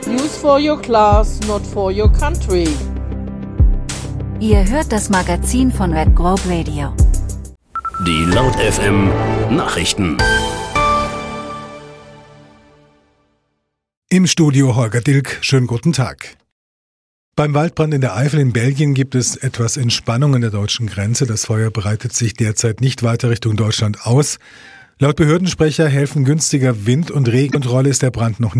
News for your class, not for your country. Ihr hört das Magazin von Red Globe Radio. Die Laut FM Nachrichten. Im Studio Holger Dilk, schönen guten Tag. Beim Waldbrand in der Eifel in Belgien gibt es etwas Entspannung an der deutschen Grenze. Das Feuer breitet sich derzeit nicht weiter Richtung Deutschland aus. Laut Behördensprecher helfen günstiger Wind und Regenkontrolle ist der Brand noch